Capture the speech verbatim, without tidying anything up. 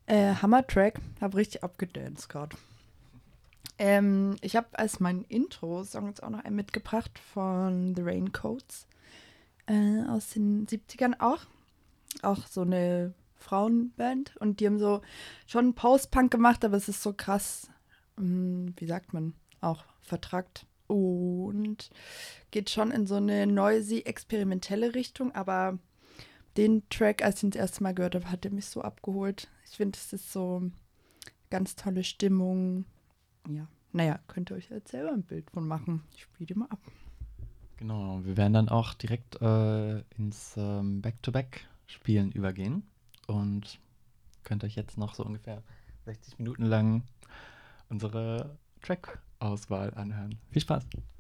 Äh, Hammer-Track. Hab richtig abgedanced gerade. Ähm, ich habe als mein Intro-Song jetzt auch noch einen mitgebracht von The Raincoats. Äh, aus den siebzigern auch. Auch so eine Frauenband. Und die haben so schon Post-Punk gemacht, aber es ist so krass, mh, wie sagt man, auch vertrackt. Und geht schon in so eine noisy, experimentelle Richtung, aber den Track, als ich ihn das erste Mal gehört habe, hat er mich so abgeholt. Ich finde, es ist so ganz tolle Stimmung. Ja, naja, könnt ihr euch jetzt selber ein Bild von machen. Ich spiele die mal ab. Genau, wir werden dann auch direkt äh, ins ähm, Back-to-Back-Spielen übergehen und könnt euch jetzt noch so ungefähr sechzig Minuten lang unsere Track-Auswahl anhören. Viel Spaß!